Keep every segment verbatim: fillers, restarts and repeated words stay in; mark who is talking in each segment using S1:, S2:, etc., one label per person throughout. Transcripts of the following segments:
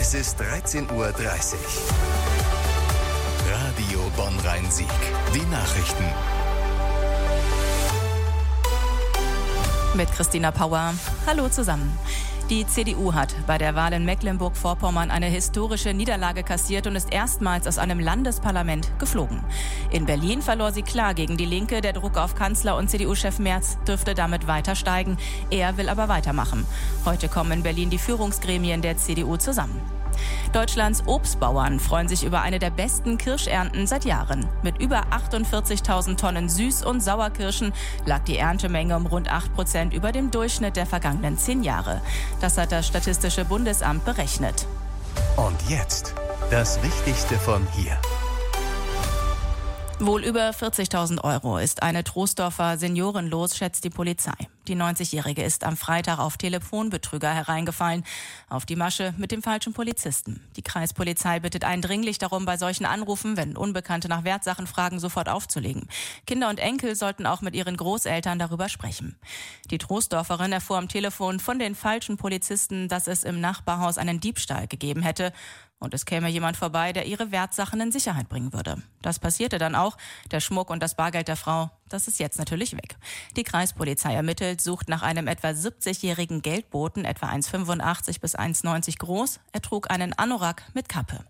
S1: Es ist dreizehn Uhr dreißig. Radio Bonn-Rhein-Sieg. Die Nachrichten.
S2: Mit Christina Pauer. Hallo zusammen. Die C D U hat bei der Wahl in Mecklenburg-Vorpommern eine historische Niederlage kassiert und ist erstmals aus einem Landesparlament geflogen. In Berlin verlor sie klar gegen die Linke. Der Druck auf Kanzler und C D U-Chef Merz dürfte damit weiter steigen. Er will aber weitermachen. Heute kommen in Berlin die Führungsgremien der C D U zusammen. Deutschlands Obstbauern freuen sich über eine der besten Kirschernten seit Jahren. Mit über achtundvierzigtausend Tonnen Süß- und Sauerkirschen lag die Erntemenge um rund acht Prozent über dem Durchschnitt der vergangenen zehn Jahre. Das hat das Statistische Bundesamt berechnet.
S1: Und jetzt das Wichtigste von hier.
S2: Wohl über vierzigtausend Euro ist eine Troisdorfer Seniorin los, schätzt die Polizei. Die neunzigjährige ist am Freitag auf Telefonbetrüger hereingefallen, auf die Masche mit dem falschen Polizisten. Die Kreispolizei bittet eindringlich darum, bei solchen Anrufen, wenn Unbekannte nach Wertsachen fragen, sofort aufzulegen. Kinder und Enkel sollten auch mit ihren Großeltern darüber sprechen. Die Troisdorferin erfuhr am Telefon von den falschen Polizisten, dass es im Nachbarhaus einen Diebstahl gegeben hätte. Und es käme jemand vorbei, der ihre Wertsachen in Sicherheit bringen würde. Das passierte dann auch. Der Schmuck und das Bargeld der Frau, das ist jetzt natürlich weg. Die Kreispolizei ermittelt, sucht nach einem etwa siebzigjährigen Geldboten, etwa eins Komma fünfundachtzig bis eins Komma neunzig groß. Er trug einen Anorak mit Kappe.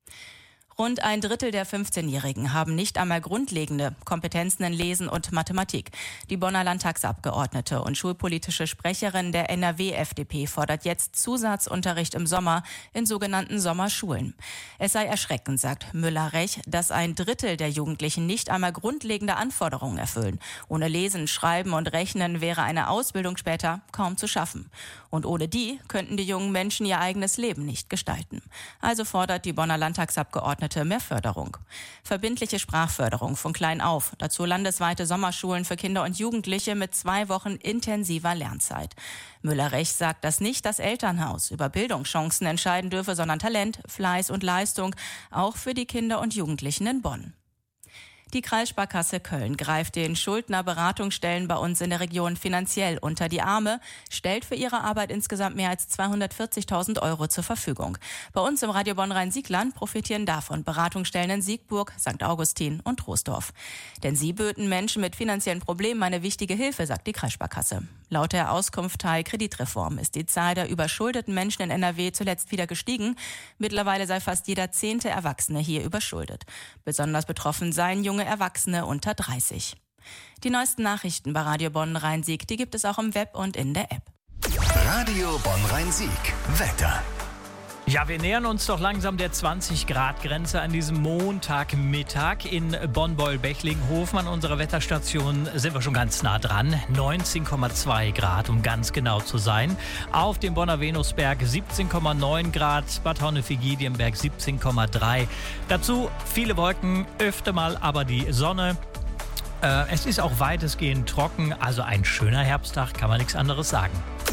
S2: Rund ein Drittel der fünfzehnjährigen haben nicht einmal grundlegende Kompetenzen in Lesen und Mathematik. Die Bonner Landtagsabgeordnete und schulpolitische Sprecherin der N R W-F D P fordert jetzt Zusatzunterricht im Sommer in sogenannten Sommerschulen. Es sei erschreckend, sagt Müller-Rech, dass ein Drittel der Jugendlichen nicht einmal grundlegende Anforderungen erfüllen. Ohne Lesen, Schreiben und Rechnen wäre eine Ausbildung später kaum zu schaffen. Und ohne die könnten die jungen Menschen ihr eigenes Leben nicht gestalten. Also fordert die Bonner Landtagsabgeordnete mehr Förderung. Verbindliche Sprachförderung von klein auf. Dazu landesweite Sommerschulen für Kinder und Jugendliche mit zwei Wochen intensiver Lernzeit. Müller-Rech sagt, dass nicht das Elternhaus über Bildungschancen entscheiden dürfe, sondern Talent, Fleiß und Leistung, auch für die Kinder und Jugendlichen in Bonn. Die Kreissparkasse Köln greift den Schuldnerberatungsstellen bei uns in der Region finanziell unter die Arme, stellt für ihre Arbeit insgesamt mehr als zweihundertvierzigtausend Euro zur Verfügung. Bei uns im Radio Bonn-Rhein-Sieg-Land profitieren davon Beratungsstellen in Siegburg, Sankt Augustin und Troisdorf. Denn sie böten Menschen mit finanziellen Problemen eine wichtige Hilfe, sagt die Kreissparkasse. Laut der Auskunft Teil Kreditreform ist die Zahl der überschuldeten Menschen in N R W zuletzt wieder gestiegen. Mittlerweile sei fast jeder zehnte Erwachsene hier überschuldet. Besonders betroffen seien junge Erwachsene unter dreißig. Die neuesten Nachrichten bei Radio Bonn-Rhein-Sieg, die gibt es auch im Web und in der App.
S1: Radio Bonn-Rhein-Sieg. Wetter.
S3: Ja, wir nähern uns doch langsam der zwanzig Grad Grenze an diesem Montagmittag. In Bonn-Beul-Bechlinghofen an unserer Wetterstation sind wir schon ganz nah dran. neunzehn Komma zwei Grad, um ganz genau zu sein. Auf dem Bonner Venusberg siebzehn Komma neun Grad, Bad Honnef-Giedienberg siebzehn Komma drei. Dazu viele Wolken, öfter mal aber die Sonne. Äh, es ist auch weitestgehend trocken, also ein schöner Herbsttag, kann man nichts anderes sagen.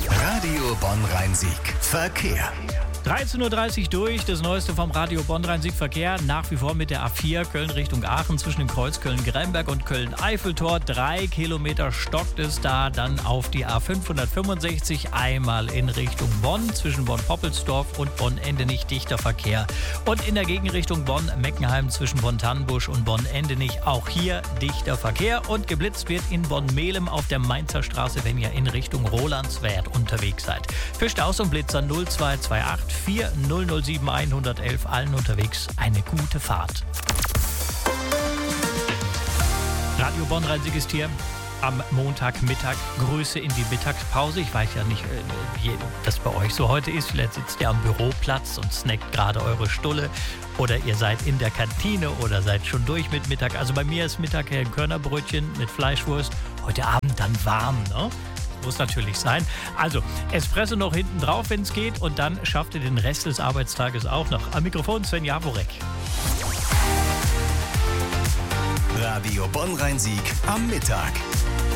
S1: Radio Bonn-Rhein-Sieg. Verkehr.
S3: dreizehn Uhr dreißig durch, das Neueste vom Radio Bonn-Rhein-Sieg-Verkehr. Nach wie vor mit der A vier Köln Richtung Aachen zwischen dem Kreuz Köln-Gremberg und Köln-Eiffeltor. Drei Kilometer stockt es da. Dann auf die A fünfhundertfünfundsechzig einmal in Richtung Bonn zwischen Bonn-Poppelsdorf und Bonn-Endenich dichter Verkehr. Und in der Gegenrichtung Bonn-Meckenheim zwischen Bonn-Tannenbusch und Bonn-Endenich auch hier dichter Verkehr. Und geblitzt wird in Bonn-Melem auf der Mainzer Straße, wenn ihr in Richtung Rolandswerth unterwegs seid. Für Staus und Blitzer null zwei zwei acht vier null null sieben eins eins eins, allen unterwegs eine gute Fahrt. Radio Bonn-Rhein-Sieg ist hier am Montagmittag. Grüße in die Mittagspause. Ich weiß ja nicht, wie das bei euch so heute ist. Vielleicht sitzt ihr am Büroplatz und snackt gerade eure Stulle. Oder ihr seid in der Kantine oder seid schon durch mit Mittag. Also bei mir ist Mittag ein Körnerbrötchen mit Fleischwurst. Heute Abend dann warm, ne? Muss natürlich sein. Also, Espresso noch hinten drauf, wenn es geht. Und dann schafft ihr den Rest des Arbeitstages auch noch. Am Mikrofon Sven Jaworek.
S1: Radio Bonn-Rhein-Sieg am Mittag.